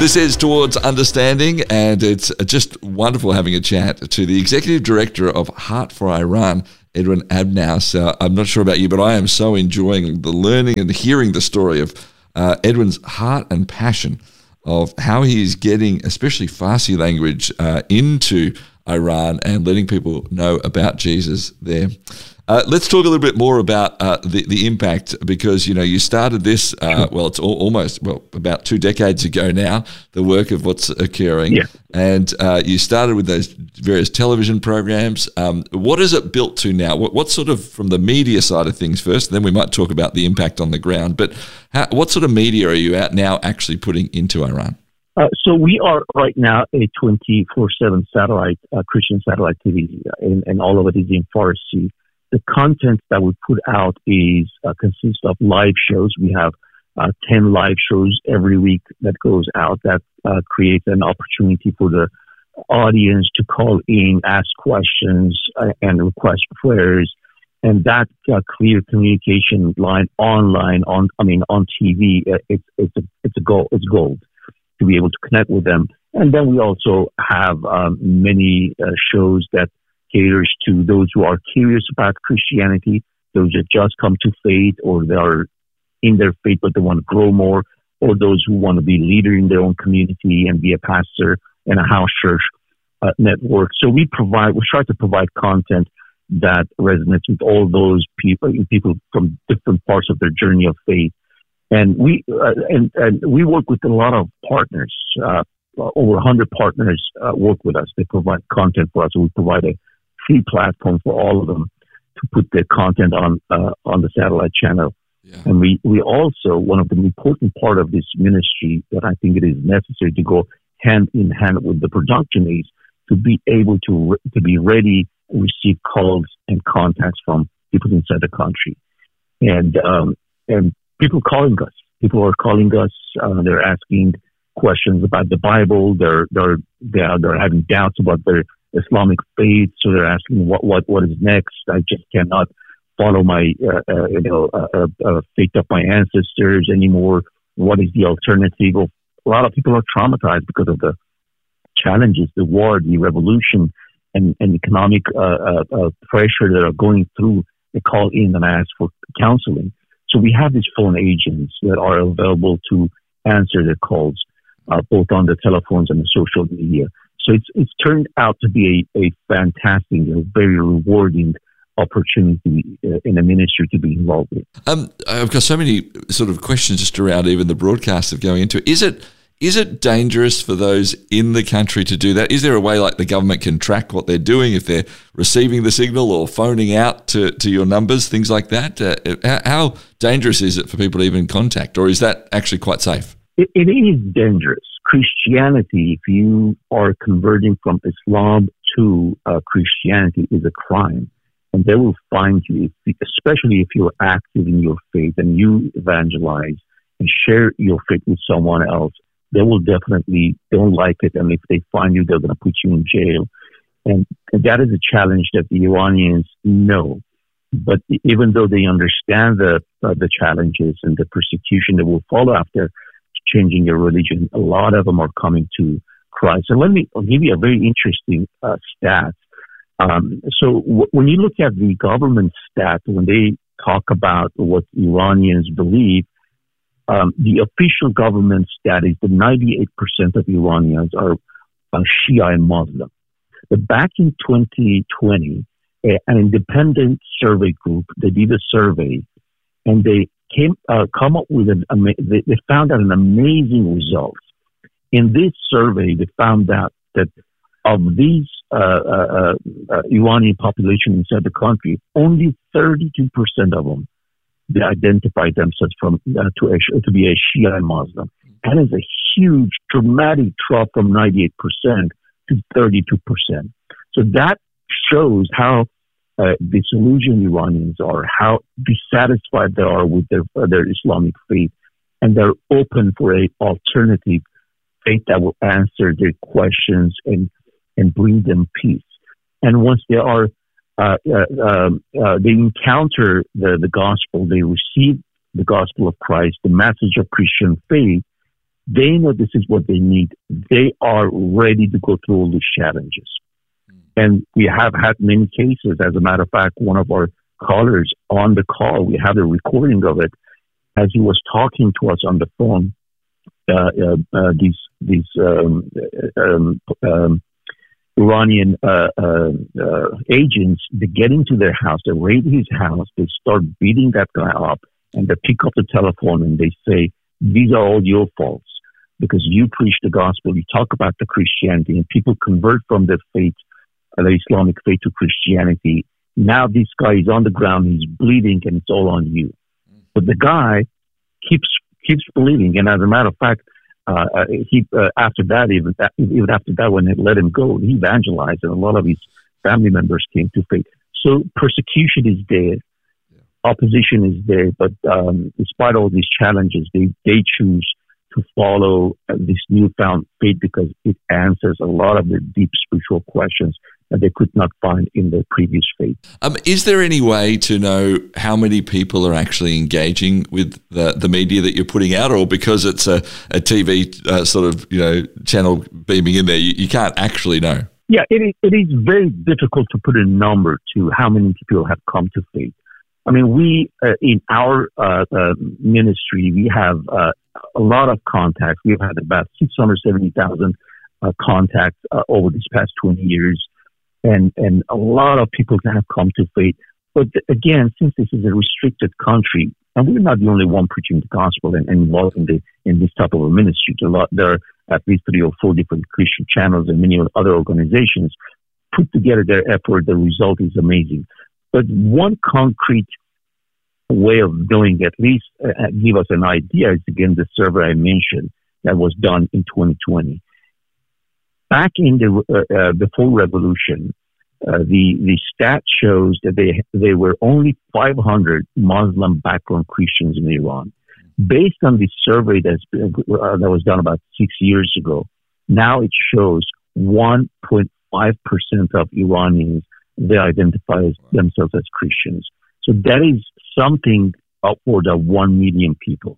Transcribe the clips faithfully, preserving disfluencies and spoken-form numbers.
This is Towards Understanding, and it's just wonderful having a chat to the Executive Director of Heart for Iran, Edwin Abnaus. Uh, I'm not sure about you, but I am so enjoying the learning and hearing the story of uh, Edwin's heart and passion of how he is getting, especially Farsi language, uh, into Iran and letting people know about Jesus there. Uh, let's talk a little bit more about uh, the, the impact, because, you know, you started this, uh, well, it's al- almost, well, about two decades ago now, the work of what's occurring. Yeah. And uh, you started with those various television programs. Um, what is it built to now? What, what sort of, from the media side of things first, and then we might talk about the impact on the ground, but how, what sort of media are you out now actually putting into Iran? Uh, so we are right now a twenty-four seven satellite, uh, Christian satellite T V, and, and all of it is in Farsi. The content that we put out is uh, consists of live shows. We have uh, ten live shows every week that goes out that uh, creates an opportunity for the audience to call in, ask questions, uh, and request prayers. And that uh, clear communication line online, on I mean on T V, uh, it's it's a it's a gold it's gold to be able to connect with them. And then we also have um, many uh, shows that caters to those who are curious about Christianity, those that just come to faith, or they are in their faith but they want to grow more, or those who want to be leader in their own community and be a pastor in a house church uh, network. So we provide, we try to provide content that resonates with all those people, people from different parts of their journey of faith. And we uh, and, and we work with a lot of partners. Uh, over one hundred partners uh, work with us. They provide content for us. So we provide a free platform for all of them to put their content on uh, on the satellite channel. Yeah. And we, we also, one of the important part of this ministry that I think it is necessary to go hand in hand with the production is to be able to re- to be ready to receive calls and contacts from people inside the country. And um, and people calling us. People are calling us. Uh, they're asking questions about the Bible. They're they're they're they're having doubts about their Islamic faith. So they're asking what what what is next. I just cannot follow my uh, uh, you know uh, uh, uh, faith of my ancestors anymore. What is the alternative? A lot of people are traumatized because of the challenges, the war, the revolution, and, and economic uh, uh, uh, pressure that are going through. They call in and ask for counseling. So we have these phone agents that are available to answer their calls, uh, both on the telephones and the social media. So it's it's turned out to be a, a fantastic, you know, very rewarding opportunity uh, in a ministry to be involved with. Um, I've got so many sort of questions just around even the broadcast of going into it. Is it is it dangerous for those in the country to do that? Is there a way like the government can track what they're doing if they're receiving the signal or phoning out to, to your numbers, things like that? Uh, how dangerous is it for people to even contact, or is that actually quite safe? It, it is dangerous. Christianity, if you are converting from Islam to uh, Christianity, is a crime. And they will find you, if, especially if you're active in your faith and you evangelize and share your faith with someone else. They will definitely don't like it. And if they find you, they're going to put you in jail. And, and that is a challenge that the Iranians know. But even though they understand the uh, the challenges and the persecution that will follow after changing your religion, a lot of them are coming to Christ. And let me I'll give you a very interesting uh, stat. Um, so w- when you look at the government stat, when they talk about what Iranians believe, um, the official government stat is that ninety-eight percent of Iranians are uh, Shia and Muslim. But back in twenty twenty, uh, an independent survey group, they did a survey, and they came uh, come up with an ama- they, they found out an amazing result. In this survey, they found out that of these uh, uh, uh, Iranian population inside the country, only thirty-two percent of them they identify themselves from uh, to a, to be a Shia Muslim. That is a huge, dramatic drop from ninety-eight percent to thirty-two percent. So that shows how uh, disillusioned Iranians are, how dissatisfied they are with their uh, their Islamic faith, and they're open for a alternative faith that will answer their questions and and bring them peace. And once they are, uh, uh, um, uh, they encounter the, the gospel, they receive the gospel of Christ, the message of Christian faith, They know this is what they need. They are ready to go through all these challenges. And we have had many cases. As a matter of fact, one of our callers on the call, we have a recording of it, as he was talking to us on the phone, uh, uh, uh, these these um, um, um, Iranian uh, uh, uh, agents, they get into their house, they raid his house, they start beating that guy up, and they pick up the telephone and they say, these are all your faults because you preach the gospel, you talk about the Christianity, and people convert from their faith, uh, the Islamic faith, to Christianity. Now this guy is on the ground, he's bleeding, and it's all on you. But the guy keeps keeps believing, and as a matter of fact, uh, uh, he uh, after that, even even after that, when they let him go, he evangelized, and a lot of his family members came to faith. So persecution is there, opposition is there, but um, despite all these challenges, they they choose to follow uh, this newfound faith because it answers a lot of their deep spiritual questions that they could not find in their previous faith. Um, is there any way to know how many people are actually engaging with the, the media that you're putting out, or because it's a, a T V uh, sort of you know channel beaming in there, you, you can't actually know? Yeah, it is, it is very difficult to put a number to how many people have come to faith. I mean, we, uh, in our uh, uh, ministry, we have uh, a lot of contacts. We've had about six hundred seventy thousand uh, contacts uh, over these past twenty years. And, and a lot of people have come to faith. But again, since this is a restricted country, and we're not the only one preaching the gospel and, and involved in, the, in this type of a ministry, a lot, there are at least three or four different Christian channels and many other organizations put together their effort. The result is amazing. But one concrete way of doing, at least uh, give us an idea, is again the survey I mentioned that was done in twenty twenty. Back in the uh, uh, before revolution, uh, the the stat shows that they they were only five hundred Muslim background Christians in Iran. Based on the survey that's been, uh, that was done about six years ago, now it shows one point five percent of Iranians, they identify as themselves as Christians. So that is something upward of one million people.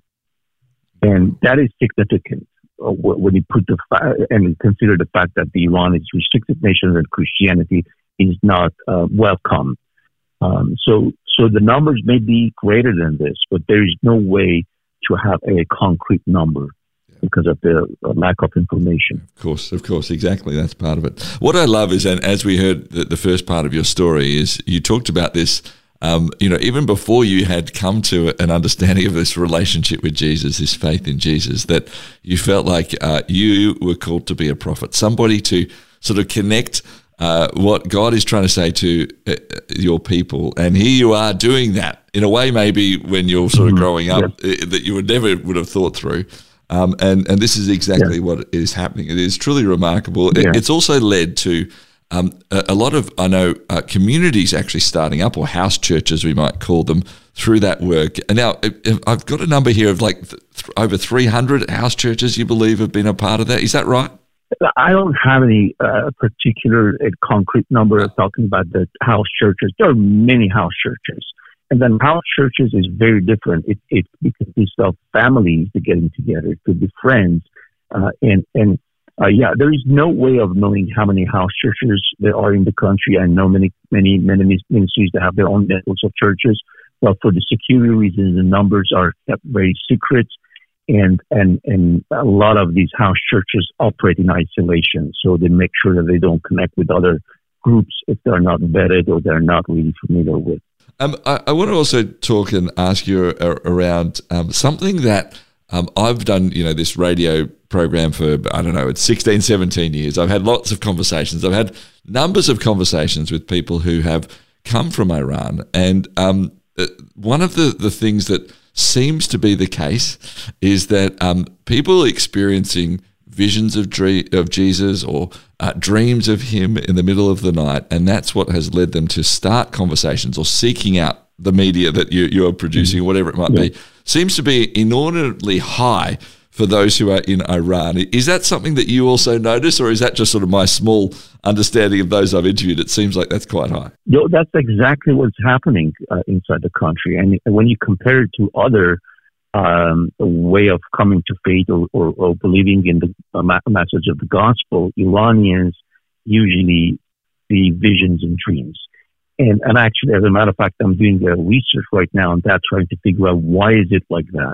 And that is significant uh, when you put the fa- and consider the fact that the Iran is a restricted nation and Christianity is not uh, welcome. Um, so, so the numbers may be greater than this, but there is no way to have a concrete number because of the lack of information. Of course, of course, exactly. That's part of it. What I love is, and as we heard the, the first part of your story, is you talked about this, um, you know, even before you had come to an understanding of this relationship with Jesus, this faith in Jesus, that you felt like uh, you were called to be a prophet, somebody to sort of connect uh, what God is trying to say to uh, your people. And here you are doing that in a way maybe when you're sort of mm-hmm. growing up yeah. uh, that you would never would have thought through. Um, and, and this is exactly yeah. what is happening. It is truly remarkable. Yeah. It, it's also led to um, a, a lot of, I know, uh, communities actually starting up, or house churches, we might call them, through that work. And now I've got a number here of like th- over three hundred house churches you believe have been a part of that. Is that right? I don't have any uh, particular uh, concrete number talking about the house churches. There are many house churches. And then house churches is very different. It it because these of families that getting together. It could be friends, uh, and and uh, yeah, there is no way of knowing how many house churches there are in the country. I know many many many ministries that have their own networks of churches, but for the security reasons, the numbers are kept very secret, and and and a lot of these house churches operate in isolation, so they make sure that they don't connect with other groups if they're not vetted or they're not really familiar with. Um, I, I want to also talk and ask you uh, around um, something that um, I've done, you know, this radio program for, I don't know, it's sixteen, seventeen years. I've had lots of conversations. I've had numbers of conversations with people who have come from Iran. And um, one of the, the things that seems to be the case is that um, people experiencing visions of dream, of Jesus or uh, dreams of him in the middle of the night, and that's what has led them to start conversations or seeking out the media that you, you're producing, or whatever it might yeah. be, seems to be inordinately high for those who are in Iran. Is that something that you also notice, or is that just sort of my small understanding of those I've interviewed? It seems like that's quite high. No, that's exactly what's happening uh, inside the country. And when you compare it to other um, way of coming to faith or, or, or believing in the uh, message of the gospel, Iranians usually see visions and dreams. And, and actually, as a matter of fact, I'm doing the research right now on that, trying to figure out why is it like that.